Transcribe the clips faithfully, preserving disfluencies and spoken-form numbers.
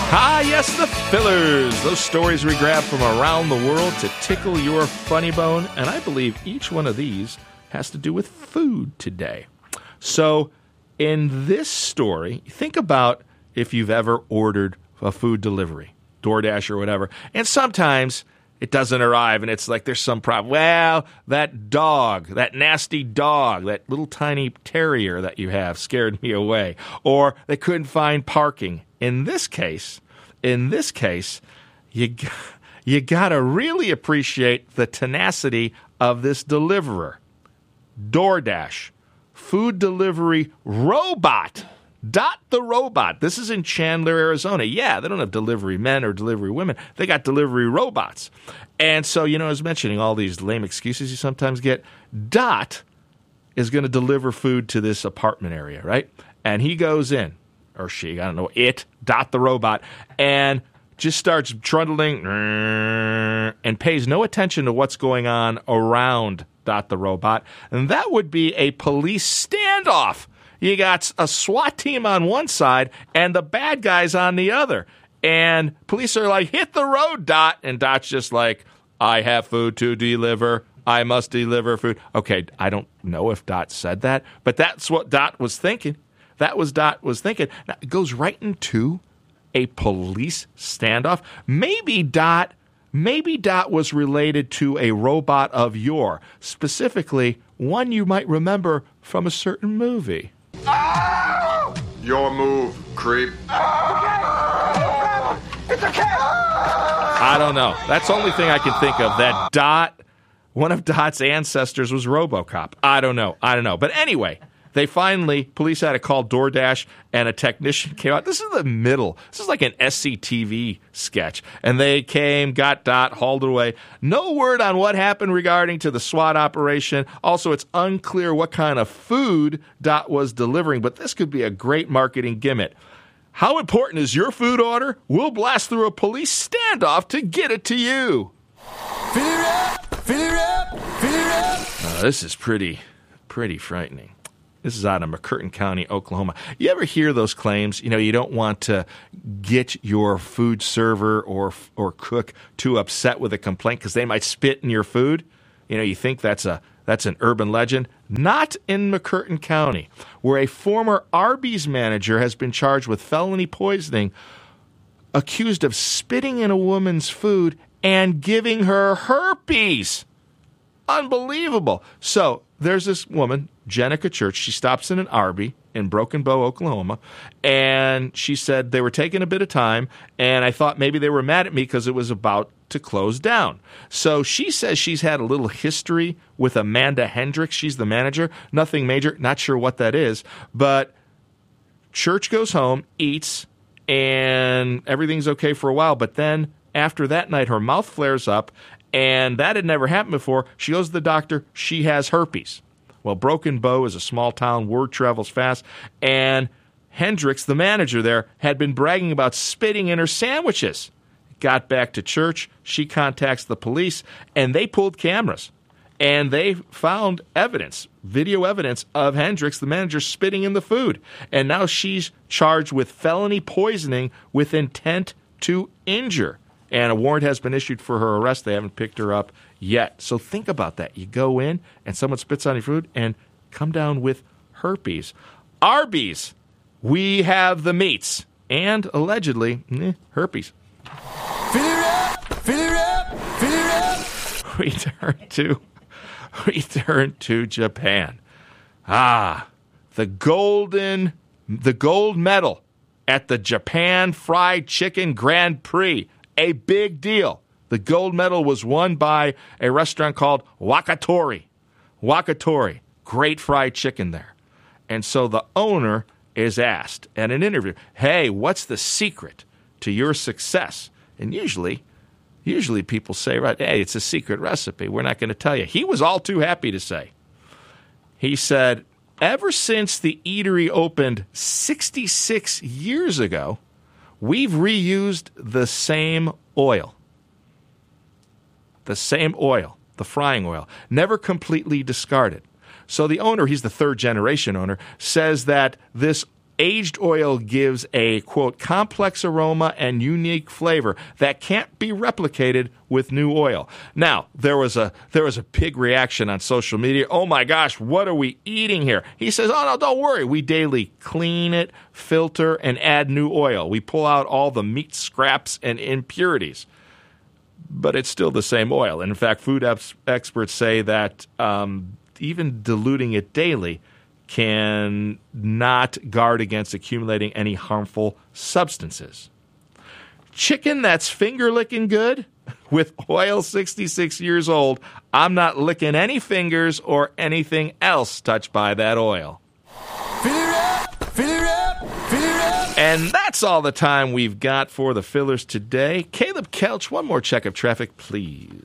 Ah, yes, the fillers. Those stories we grab from around the world to tickle your funny bone. And I believe each one of these has to do with food today. So in this story, think about if you've ever ordered a food delivery, DoorDash or whatever, and sometimes it doesn't arrive and it's like there's some problem. Well, that dog, that nasty dog, that little tiny terrier that you have scared me away. Or they couldn't find parking. In this case, in this case, you you got to really appreciate the tenacity of this deliverer. DoorDash, food delivery robot. Dot the robot. This is in Chandler, Arizona. Yeah, they don't have delivery men or delivery women. They got delivery robots. And so, you know, I was mentioning all these lame excuses you sometimes get. Dot is going to deliver food to this apartment area, right? And he goes in, or she, I don't know, it, Dot the robot, and just starts trundling and pays no attention to what's going on around Dot the robot. And that would be a police standoff. You got a SWAT team on one side and the bad guys on the other. And police are like, hit the road, Dot. And Dot's just like, I have food to deliver. I must deliver food. Okay, I don't know if Dot said that, but that's what Dot was thinking. That was Dot was thinking. Now, it goes right into a police standoff. Maybe Dot, maybe Dot was related to a robot of yore, specifically one you might remember from a certain movie. Oh! Your move, creep. Oh, it's a cat. I don't know. That's the only thing I can think of. That Dot, one of Dot's ancestors was RoboCop. I don't know. I don't know. But anyway, they finally, police had to call DoorDash, and a technician came out. This is the middle. This is like an S C T V sketch. And they came, got Dot, hauled it away. No word on what happened regarding to the SWAT operation. Also, it's unclear what kind of food Dot was delivering, but this could be a great marketing gimmick. How important is your food order? We'll blast through a police standoff to get it to you. Fill it up, fill it up, fill it up. Uh, this is pretty, pretty frightening. This is out of McCurtain County, Oklahoma. You ever hear those claims? You know, you don't want to get your food server or or cook too upset with a complaint because they might spit in your food. You know, you think that's a that's an urban legend. Not in McCurtain County, where a former Arby's manager has been charged with felony poisoning, accused of spitting in a woman's food and giving her herpes. Unbelievable. So there's this woman, Jenica Church. She stops in an Arby in Broken Bow, Oklahoma, and she said they were taking a bit of time, and I thought maybe they were mad at me because it was about to close down. So she says she's had a little history with Amanda Hendricks. She's the manager. Nothing major. Not sure what that is. But Church goes home, eats, and everything's okay for a while. But then after that night, her mouth flares up, and that had never happened before. She goes to the doctor. She has herpes. Well, Broken Bow is a small town. Word travels fast. And Hendricks, the manager there, had been bragging about spitting in her sandwiches. Got back to Church. She contacts the police, and they pulled cameras. And they found evidence, video evidence of Hendricks, the manager, spitting in the food. And now she's charged with felony poisoning with intent to injure. And a warrant has been issued for her arrest. They haven't picked her up yet. So think about that. You go in and someone spits on your food and come down with herpes. Arby's, we have the meats and allegedly eh, herpes. Fill it up, fill it up, fill it up. We turn to, we turn to Japan. Ah, the golden, the gold medal at the Japan Fried Chicken Grand Prix. A big deal. The gold medal was won by a restaurant called Wakatori. Wakatori. Great fried chicken there. And so the owner is asked at an interview, hey, what's the secret to your success? And usually, usually people say, right, hey, it's a secret recipe. We're not going to tell you. He was all too happy to say. He said, ever since the eatery opened sixty-six years ago, we've reused the same oil. The same oil, the frying oil, never completely discarded. So the owner, he's the third generation owner, says that this aged oil gives a, quote, complex aroma and unique flavor that can't be replicated with new oil. Now, there was a there was a big reaction on social media. Oh, my gosh, what are we eating here? He says, oh, no, don't worry. We daily clean it, filter, and add new oil. We pull out all the meat scraps and impurities. But it's still the same oil. And in fact, food ex- experts say that um, even diluting it daily can not guard against accumulating any harmful substances. Chicken that's finger-licking good? With oil sixty-six years old, I'm not licking any fingers or anything else touched by that oil. Fill it up, fill it up, fill it up. And that's all the time we've got for the fillers today. Caleb Kelch, one more check of traffic, please.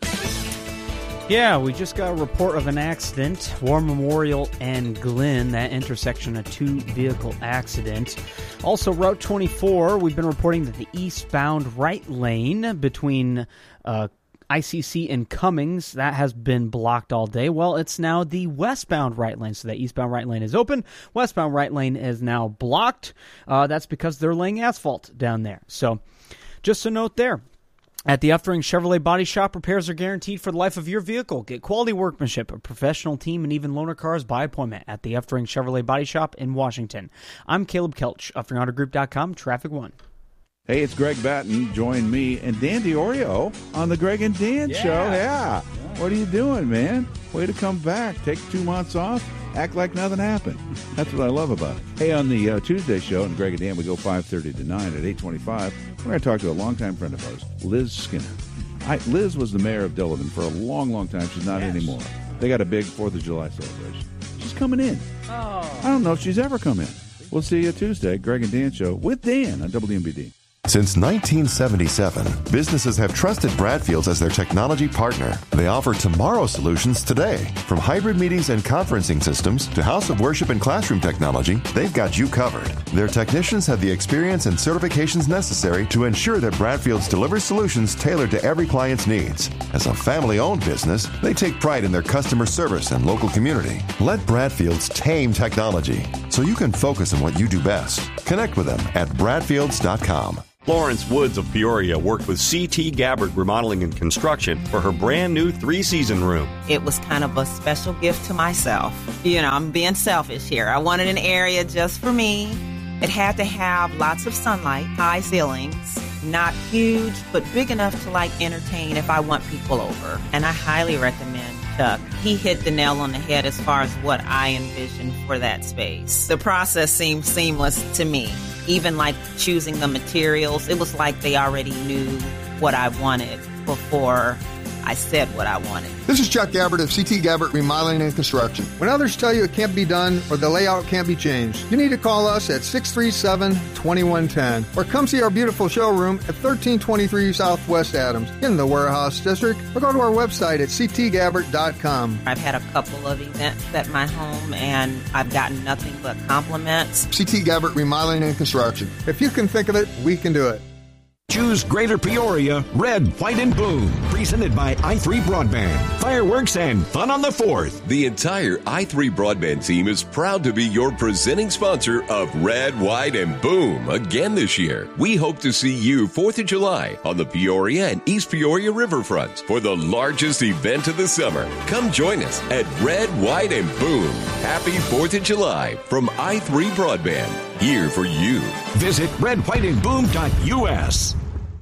Yeah, we just got a report of an accident. War Memorial and Glen, that intersection, a two-vehicle accident. Also, Route twenty-four, we've been reporting that the eastbound right lane between uh, I C C and Cummings, that has been blocked all day. Well, it's now the westbound right lane, so the eastbound right lane is open. Westbound right lane is now blocked. Uh, that's because they're laying asphalt down there. So, just a note there. At the Uftring Chevrolet Body Shop, repairs are guaranteed for the life of your vehicle. Get quality workmanship, a professional team, and even loaner cars by appointment at the Uftring Chevrolet Body Shop in Washington. I'm Caleb Kelch, Uftring Auto Group dot com, Traffic One. Hey, it's Greg Batten. Join me and Dan DiOrio on the Greg and Dan Yeah. Show. Yeah. What are you doing, man? Way to come back. Take two months off. Act like nothing happened. That's what I love about it. Hey, on the uh, Tuesday show, and Greg and Dan, we go five thirty to nine at eight twenty-five. We're going to talk to a longtime friend of ours, Liz Skinner. I, Liz was the mayor of Dillon for a long, long time. She's not Yes. anymore. They got a big fourth of July celebration. She's coming in. Oh. I don't know if she's ever come in. We'll see you Tuesday, Greg and Dan Show, with Dan on W M B D. Since nineteen seventy-seven, businesses have trusted Bradfields as their technology partner. They offer tomorrow solutions today. From hybrid meetings and conferencing systems to house of worship and classroom technology, they've got you covered. Their technicians have the experience and certifications necessary to ensure that Bradfields delivers solutions tailored to every client's needs. As a family-owned business, they take pride in their customer service and local community. Let Bradfields tame technology so you can focus on what you do best. Connect with them at bradfields dot com. Florence Woods of Peoria worked with C T Gabbard Remodeling and Construction for her brand new three-season room. It was kind of a special gift to myself. You know, I'm being selfish here. I wanted an area just for me. It had to have lots of sunlight, high ceilings, not huge, but big enough to, like, entertain if I want people over. And I highly recommend Chuck. He hit the nail on the head as far as what I envisioned for that space. The process seemed seamless to me. Even like choosing the materials, it was like they already knew what I wanted before I said what I wanted. This is Chuck Gabbard of C T Gabbard Remodeling and Construction. When others tell you it can't be done or the layout can't be changed, you need to call us at six three seven, two one one zero or come see our beautiful showroom at thirteen twenty-three Southwest Adams in the Warehouse District, or go to our website at c t gabbard dot com. I've had a couple of events at my home and I've gotten nothing but compliments. C T Gabbard Remodeling and Construction. If you can think of it, we can do it. Choose Greater Peoria, Red, White, and Boom. Presented by i three Broadband. Fireworks and fun on the fourth. The entire i three Broadband team is proud to be your presenting sponsor of Red, White, and Boom again this year. We hope to see you fourth of July on the Peoria and East Peoria riverfronts for the largest event of the summer. Come join us at Red, White, and Boom. Happy fourth of July from i three Broadband. Here for you. Visit red white and boom dot u s.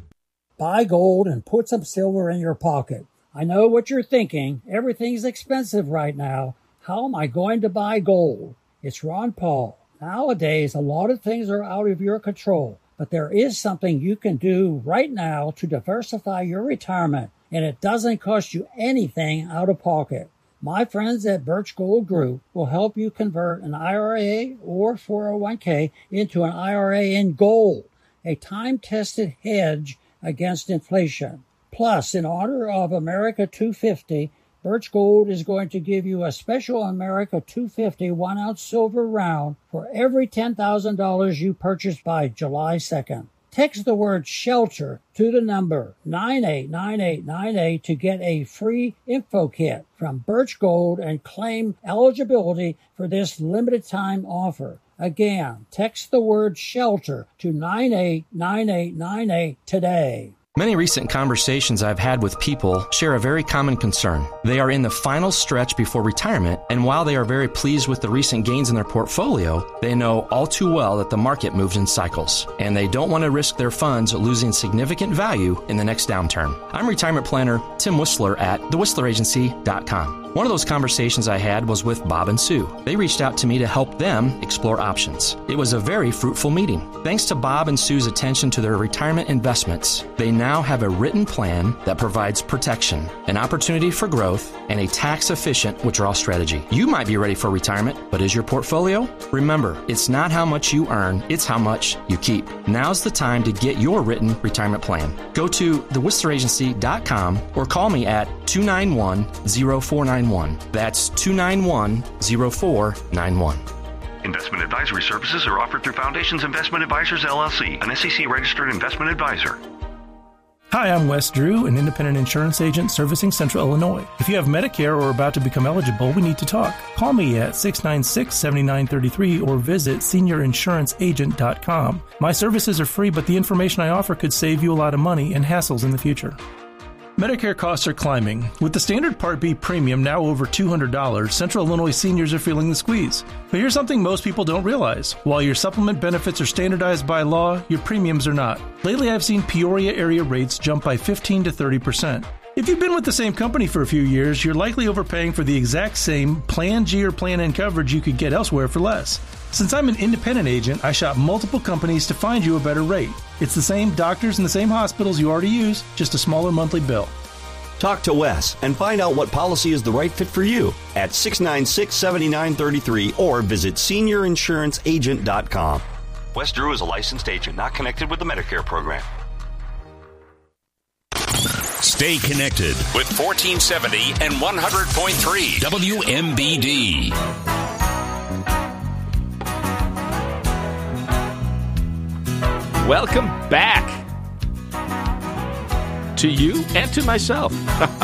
Buy gold and put some silver in your pocket. I know what you're thinking. Everything's expensive right now. How am I going to buy gold? It's Ron Paul. Nowadays, a lot of things are out of your control, but there is something you can do right now to diversify your retirement, and it doesn't cost you anything out of pocket. My friends at Birch Gold Group will help you convert an I R A or four oh one k into an I R A in gold, a time-tested hedge against inflation. Plus, in honor of America two fifty, Birch Gold is going to give you a special America two fifty one-ounce silver round for every ten thousand dollars you purchase by July second. Text the word SHELTER to the number nine eight nine eight nine eight to get a free info kit from Birch Gold and claim eligibility for this limited time offer. Again, text the word SHELTER to nine eight nine eight nine eight today. Many recent conversations I've had with people share a very common concern. They are in the final stretch before retirement, and while they are very pleased with the recent gains in their portfolio, they know all too well that the market moves in cycles, and they don't want to risk their funds losing significant value in the next downturn. I'm retirement planner Tim Whistler at the whistler agency dot com. One of those conversations I had was with Bob and Sue. They reached out to me to help them explore options. It was a very fruitful meeting. Thanks to Bob and Sue's attention to their retirement investments, they now have a written plan that provides protection, an opportunity for growth, and a tax-efficient withdrawal strategy. You might be ready for retirement, but is your portfolio? Remember, it's not how much you earn, it's how much you keep. Now's the time to get your written retirement plan. Go to the whistler agency dot com or call me at two nine one, zero four nine one. That's two nine one, zero four nine one. Investment advisory services are offered through Foundations Investment Advisors, L L C, an S E C-registered investment advisor. Hi, I'm Wes Drew, an independent insurance agent servicing Central Illinois. If you have Medicare or are about to become eligible, we need to talk. Call me at six nine six, seven nine three three or visit senior insurance agent dot com. My services are free, but the information I offer could save you a lot of money and hassles in the future. Medicare costs are climbing. With the standard Part B premium now over two hundred dollars, Central Illinois seniors are feeling the squeeze. But here's something most people don't realize. While your supplement benefits are standardized by law, your premiums are not. Lately, I've seen Peoria area rates jump by fifteen to thirty percent. If you've been with the same company for a few years, you're likely overpaying for the exact same Plan G or Plan N coverage you could get elsewhere for less. Since I'm an independent agent, I shop multiple companies to find you a better rate. It's the same doctors and the same hospitals you already use, just a smaller monthly bill. Talk to Wes and find out what policy is the right fit for you at six nine six, seven nine three three or visit senior insurance agent dot com. Wes Drew is a licensed agent not connected with the Medicare program. Stay connected With fourteen seventy and one hundred point three W M B D. Welcome back to you and to myself,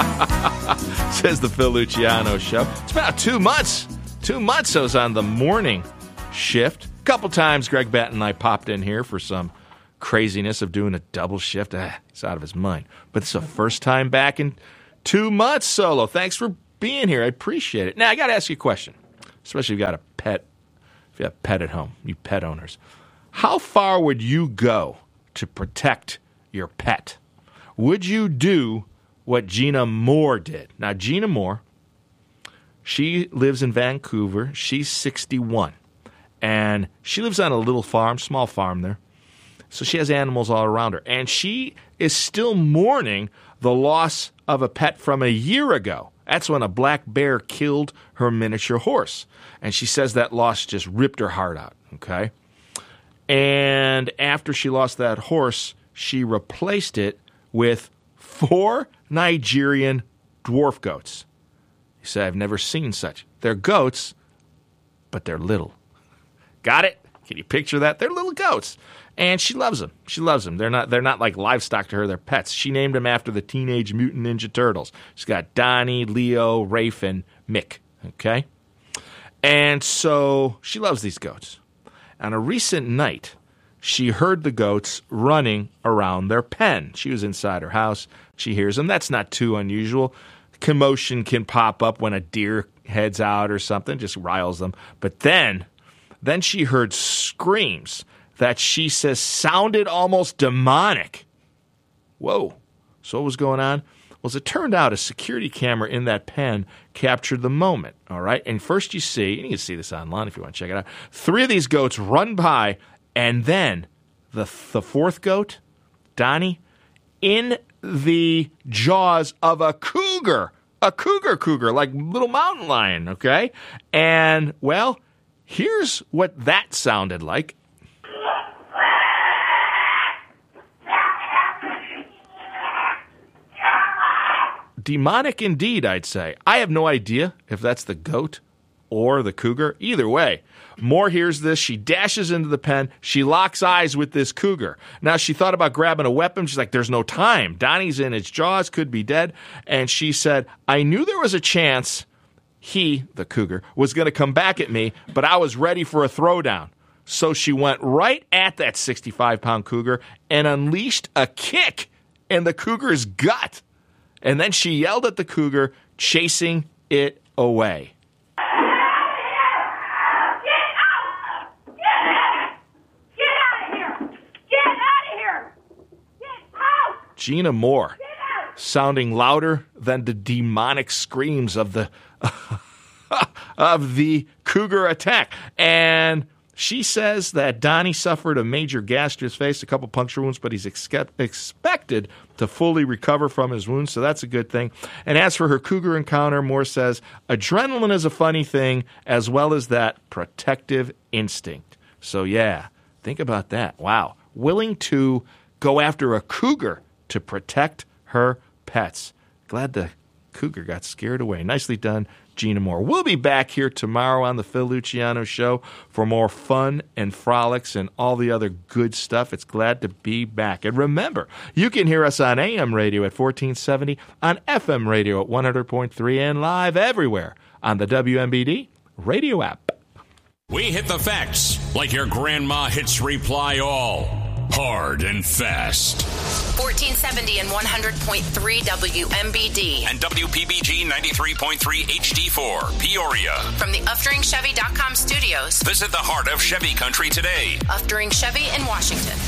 says the Phil Luciano Show. It's about two months. Two months I was on the morning shift. A couple times Greg Batten and I popped in here for some craziness of doing a double shift. Ah, he's out of his mind. But it's the first time back in two months solo. Thanks for being here. I appreciate it. Now, I got to ask you a question, especially if you've got a pet, if you have a pet at home, you pet owners. How far would you go to protect your pet? Would you do what Gina Moore did? Now, Gina Moore, she lives in Vancouver. She's sixty-one, and she lives on a little farm, small farm there. So she has animals all around her, and she is still mourning the loss of a pet from a year ago. That's when a black bear killed her miniature horse, and she says that loss just ripped her heart out, okay? And after she lost that horse, she replaced it with four Nigerian dwarf goats. You say, I've never seen such. They're goats, but they're little. Got it? Can you picture that? They're little goats. And she loves them. She loves them. They're not, they're not like livestock to her. They're pets. She named them after the Teenage Mutant Ninja Turtles. She's got Donnie, Leo, Rafe, and Mick. Okay? And so she loves these goats. On a recent night, she heard the goats running around their pen. She was inside her house. She hears them. That's not too unusual. Commotion can pop up when a deer heads out or something, just riles them. But then, then she heard screams that she says sounded almost demonic. Whoa. So what was going on? Well, as it turned out, a security camera in that pen captured the moment, all right? And first you see, and you can see this online if you want to check it out, three of these goats run by, and then the, the fourth goat, Donnie, in the jaws of a cougar, a cougar cougar, like little mountain lion, okay? And, well, here's what that sounded like. Demonic indeed, I'd say. I have no idea if that's the goat or the cougar. Either way, Moore hears this. She dashes into the pen. She locks eyes with this cougar. Now, she thought about grabbing a weapon. She's like, there's no time. Donnie's in its jaws, could be dead. And she said, I knew there was a chance he, the cougar, was going to come back at me, but I was ready for a throwdown. So she went right at that sixty-five pound cougar and unleashed a kick in the cougar's gut. And then she yelled at the cougar, chasing it away. Gina Moore, sounding louder than the demonic screams of the of the cougar attack. And she says that Donnie suffered a major gash to his face, a couple puncture wounds, but he's ex- expected to fully recover from his wounds, so that's a good thing. And as for her cougar encounter, Moore says, adrenaline is a funny thing, as well as that protective instinct. So yeah, think about that. Wow. Willing to go after a cougar to protect her pets. Glad the cougar got scared away. Nicely done, Gina Moore. We'll be back here tomorrow on the Phil Luciano Show for more fun and frolics and all the other good stuff. It's glad to be back. And remember, you can hear us on A M radio at fourteen seventy, on F M radio at one hundred point three, and live everywhere on the W M B D radio app. We hit the facts like your grandma hits Reply All. Hard and fast. fourteen seventy and one hundred point three W M B D. And W P B G ninety-three point three H D four, Peoria. From the Uftring Chevy dot com studios. Visit the heart of Chevy country today. Uftring Chevy in Washington.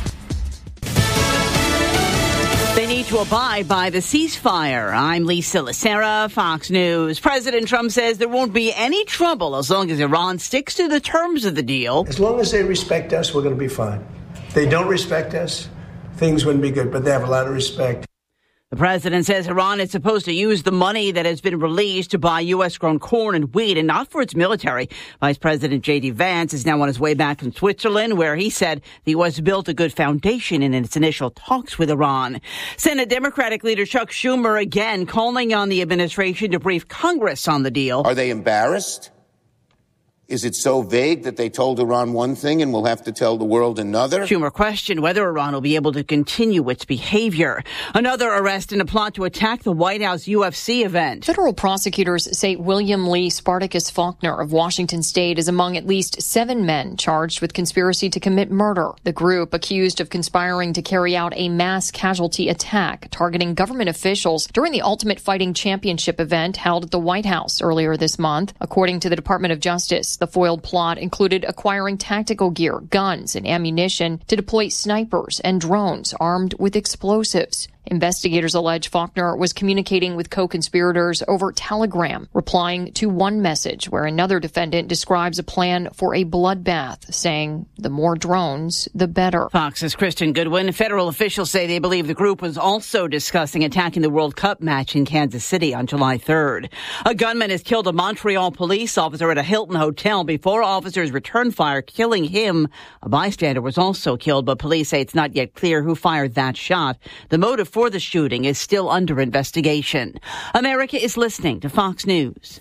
They need to abide by the ceasefire. I'm Lisa Lacera, Fox News. President Trump says there won't be any trouble as long as Iran sticks to the terms of the deal. As long as they respect us, we're going to be fine. They don't respect us, things wouldn't be good, but they have a lot of respect. The president says Iran is supposed to use the money that has been released to buy U S grown corn and wheat and not for its military. Vice President J D. Vance is now on his way back from Switzerland, where he said the U S built a good foundation in its initial talks with Iran. Senate Democratic leader Chuck Schumer again calling on the administration to brief Congress on the deal. Are they embarrassed? Is it so vague that they told Iran one thing and we'll have to tell the world another? Schumer questioned whether Iran will be able to continue its behavior. Another arrest in a plot to attack the White House U F C event. Federal prosecutors say William Lee Spartacus Faulkner of Washington State is among at least seven men charged with conspiracy to commit murder. The group accused of conspiring to carry out a mass casualty attack targeting government officials during the Ultimate Fighting Championship event held at the White House earlier this month. According to the Department of Justice, the foiled plot included acquiring tactical gear, guns, and ammunition to deploy snipers and drones armed with explosives. Investigators allege Faulkner was communicating with co-conspirators over Telegram, replying to one message where another defendant describes a plan for a bloodbath, saying the more drones, the better. Fox's Kristen Goodwin. Federal officials say they believe the group was also discussing attacking the World Cup match in Kansas City on July third. A gunman has killed a Montreal police officer at a Hilton hotel before officers returned fire, killing him. A bystander was also killed, but police say it's not yet clear who fired that shot. The motive for the shooting is still under investigation. America is listening to Fox News.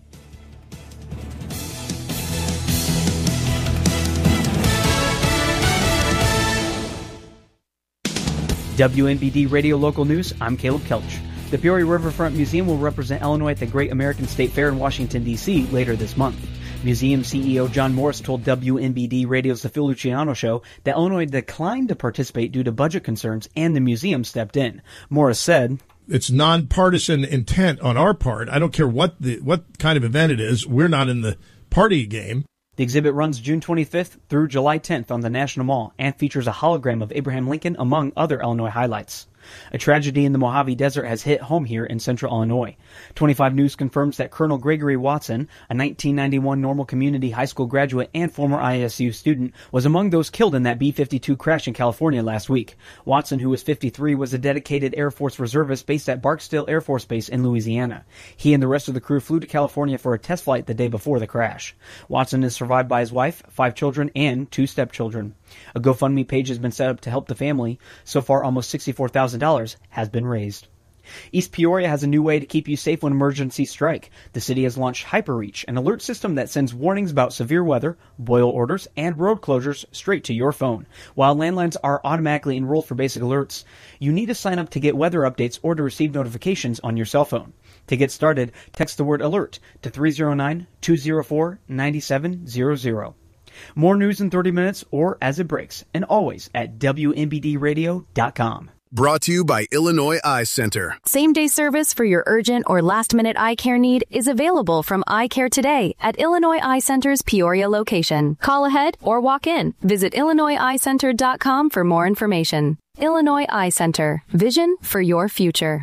W M B D Radio Local News, I'm Caleb Kelch. The Peoria Riverfront Museum will represent Illinois at the Great American State Fair in Washington, D C later this month. Museum C E O John Morris told W M B D Radio's The Phil Luciano Show that Illinois declined to participate due to budget concerns, and the museum stepped in. Morris said, "It's nonpartisan intent on our part. I don't care what the what kind of event it is. We're not in the party game." The exhibit runs June twenty-fifth through July tenth on the National Mall and features a hologram of Abraham Lincoln, among other Illinois highlights. A tragedy in the Mojave Desert has hit home here in central Illinois. twenty-five News confirms that Colonel Gregory Watson, a nineteen ninety-one Normal Community High School graduate and former I S U student, was among those killed in that B fifty-two crash in California last week. Watson, who was fifty-three, was a dedicated Air Force reservist based at Barksdale Air Force Base in Louisiana. He and the rest of the crew flew to California for a test flight the day before the crash. Watson is survived by his wife, five children, and two stepchildren. A GoFundMe page has been set up to help the family. So far, almost sixty-four thousand dollars has been raised. East Peoria has a new way to keep you safe when emergencies strike. The city has launched HyperReach, an alert system that sends warnings about severe weather, boil orders, and road closures straight to your phone. While landlines are automatically enrolled for basic alerts, you need to sign up to get weather updates or to receive notifications on your cell phone. To get started, text the word ALERT to three oh nine, two oh four, nine seven zero zero. More news in thirty minutes or as it breaks, and always at W M B D radio dot com. Brought to you by Illinois Eye Center. Same-day service for your urgent or last-minute eye care need is available from Eye Care Today at Illinois Eye Center's Peoria location. Call ahead or walk in. Visit Illinois Eye Center dot com for more information. Illinois Eye Center. Vision for your future.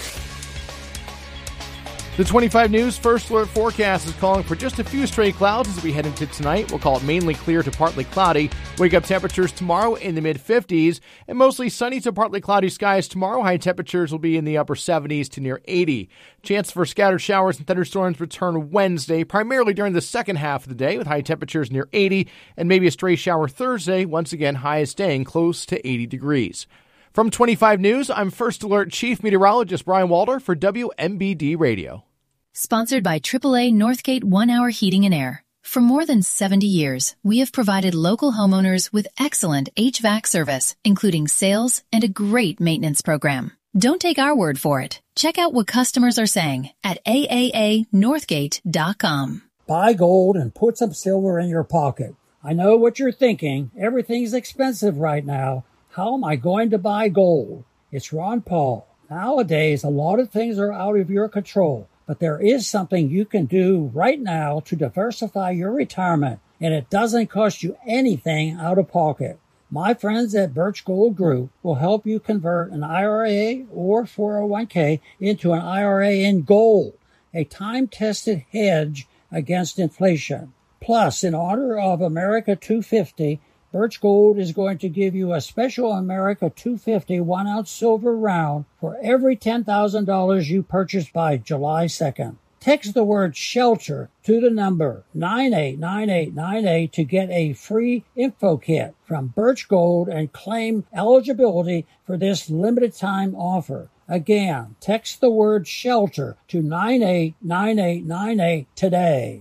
The twenty-five News First Alert forecast is calling for just a few stray clouds as we head into tonight. We'll call it mainly clear to partly cloudy. Wake up temperatures tomorrow in the mid-fifties and mostly sunny to partly cloudy skies tomorrow. High temperatures will be in the upper seventies to near eighty. Chance for scattered showers and thunderstorms return Wednesday, primarily during the second half of the day with high temperatures near eighty and maybe a stray shower Thursday. Once again, highs staying close to eighty degrees. From twenty-five News, I'm First Alert Chief Meteorologist Brian Walter for W M B D Radio. Sponsored by triple A Northgate One Hour Heating and Air. For more than seventy years, we have provided local homeowners with excellent H V A C service, including sales and a great maintenance program. Don't take our word for it. Check out what customers are saying at A A A Northgate dot com. Buy gold and put some silver in your pocket. I know what you're thinking. Everything's expensive right now. How am I going to buy gold? It's Ron Paul. Nowadays, a lot of things are out of your control. But there is something you can do right now to diversify your retirement, and it doesn't cost you anything out of pocket. My friends at Birch Gold Group will help you convert an I R A or four oh one k into an I R A in gold, a time-tested hedge against inflation. Plus, in honor of America two fifty, Birch Gold is going to give you a special America two fifty one-ounce silver round for every ten thousand dollars you purchase by July second. Text the word SHELTER to the number nine eight nine eight nine eight to get a free info kit from Birch Gold and claim eligibility for this limited-time offer. Again, text the word SHELTER to nine eight nine eight nine eight today.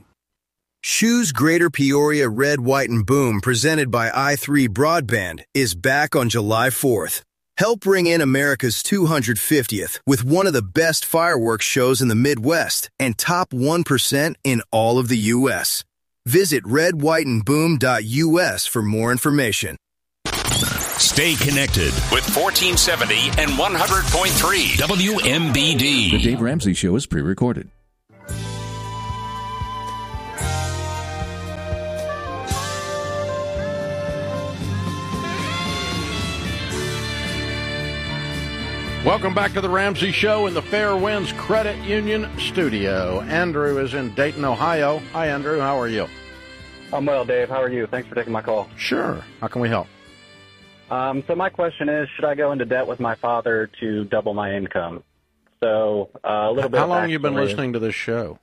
Shoes Greater Peoria Red, White, and Boom, presented by i three Broadband, is back on July fourth. Help bring in America's two hundred fiftieth with one of the best fireworks shows in the Midwest and top one percent in all of the U S. Visit red white and boom dot U S for more information. Stay connected with fourteen seventy and one hundred point three W M B D. The Dave Ramsey Show is pre-recorded. Welcome back to the Ramsey Show in the Fair Winds Credit Union studio. Andrew is in Dayton, Ohio. Hi, Andrew. How are you? I'm well, Dave. How are you? Thanks for taking my call. Sure. How can we help? Um, so my question is, should I go into debt with my father to double my income? So uh, a little bit. How of long have you been backstory. listening to this show?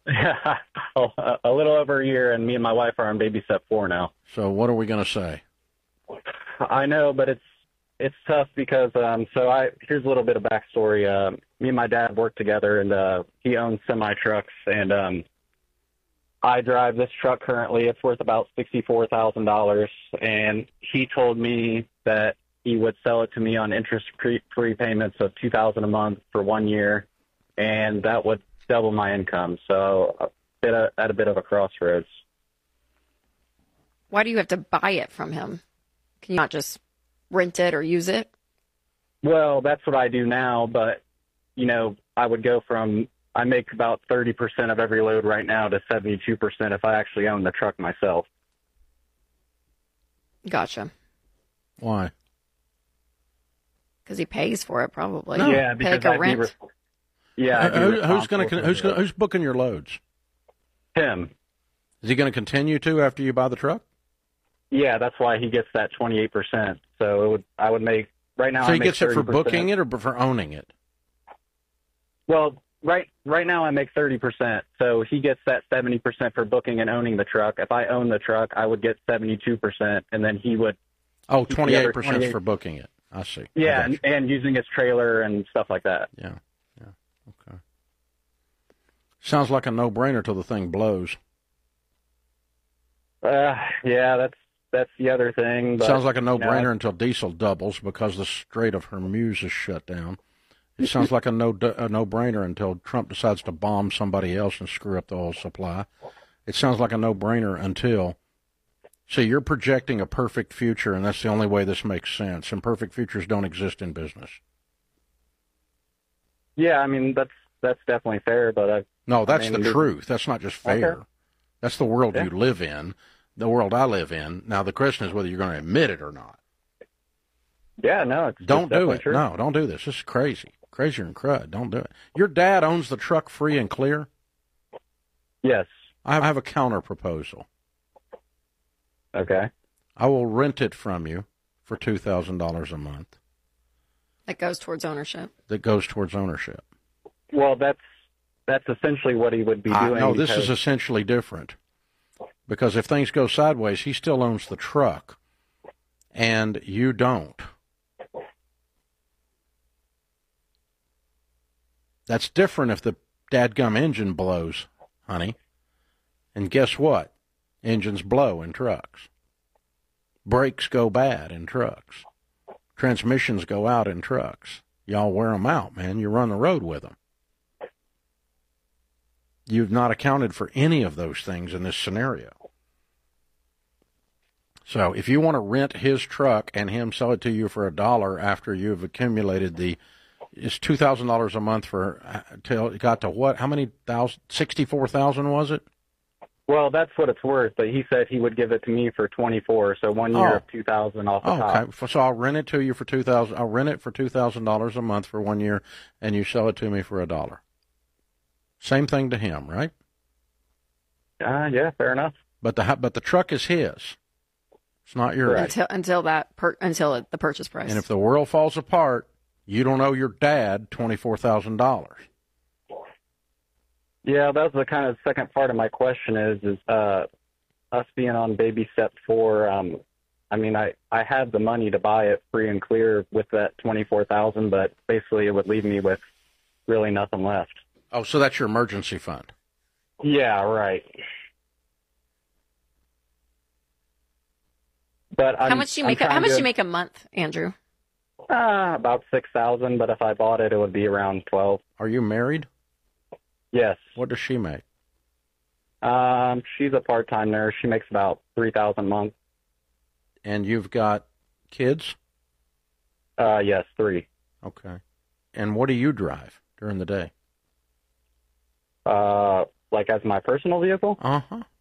A little over a year, and me and my wife are on baby step four now. So what are we going to say? I know, but it's it's tough because um, so I here's a little bit of backstory. Uh, me and my dad work together, and uh, he owns semi trucks, and um, I drive this truck currently. It's worth about sixty-four thousand dollars, and he told me that he would sell it to me on interest-free payments of two thousand dollars a month for one year, and that would double my income. So a bit of, at a bit of a crossroads. Why do you have to buy it from him? Can you not just rent it or use it? Well, that's what I do now, but, you know, I would go from, I make about thirty percent of every load right now to seventy-two percent if I actually own the truck myself. Gotcha. Why? Because he pays for it, probably. No. Yeah, Pay like because a I'd rent. be re- yeah. I'd be Who, who's responsible going to for who's it. gonna, who's booking your loads? Him. Is he going to continue to after you buy the truck? Yeah, that's why he gets that twenty-eight percent. So it would, I would make, right now So I he make gets it for thirty percent. booking it or for owning it? Well, right right now I make thirty percent. So he gets that seventy percent for booking and owning the truck. If I own the truck, I would get seventy-two percent, and then he would... Oh, keep the twenty-eight other percent twenty-eight for booking it. I see. I Yeah, got you. and, and using his trailer and stuff like that. Yeah, yeah, okay. Sounds like a no-brainer till the thing blows. Uh, yeah, that's that's the other thing. But, Sounds like a you know, no-brainer until diesel doubles because the Strait of Hormuz is shut down. It sounds like a no a no-brainer until Trump decides to bomb somebody else and screw up the oil supply. It sounds like a no-brainer until So you're projecting a perfect future, and that's the only way this makes sense. And perfect futures don't exist in business. Yeah, I mean, that's that's definitely fair, but I... No, that's I mean, the truth. That's not just fair. Okay. That's the world Yeah. you live in, the world I live in. Now, the question is whether you're going to admit it or not. Yeah, no, it's Don't it's do definitely it. true. No, don't do this. This is crazy. Crazier than crud. Don't do it. Your dad owns the truck free and clear? Yes. I have a counter proposal. Okay. I will rent it from you for two thousand dollars a month. That goes towards ownership. That goes towards ownership. Well, that's that's essentially what he would be I, doing. no, this because- is essentially different. Because if things go sideways, he still owns the truck, and you don't. That's different if the dadgum engine blows, honey. And guess what? Engines blow in trucks. Brakes go bad in trucks. Transmissions go out in trucks. Y'all wear them out, man. You run the road with them. You've not accounted for any of those things in this scenario. So if you want to rent his truck and him sell it to you for a dollar after you've accumulated the, it's two thousand dollars a month for, till it got to what? How many thousand? sixty-four thousand was it? Well, that's what it's worth, but he said he would give it to me for twenty-four, so one year Oh. of two thousand off the Oh, top. okay. So I'll rent it to you for two thousand. I'll rent it for two thousand dollars a month for one year, and you sell it to me for a dollar. Same thing to him, right? Uh, yeah, fair enough. But the but the truck is his. It's not yours. Until until that per, until it, the purchase price. And if the world falls apart, you don't owe your dad twenty-four thousand dollars. Yeah, that was the kind of second part of my question is, is uh, us being on baby step four, um, I mean, I, I had the money to buy it free and clear with that twenty-four thousand dollars, but basically it would leave me with really nothing left. Oh, so that's your emergency fund. Yeah, right. But how I'm, much do you I'm make? A, how trying much to- do you make a month, Andrew? Uh, about six thousand, but if I bought it, it would be around twelve. Are you married? Yes. What does she make? Um, she's a part-time nurse. She makes about three thousand a month. And you've got kids? Uh, yes, three. Okay. And what do you drive during the day? Uh, like as my personal vehicle? Uh huh.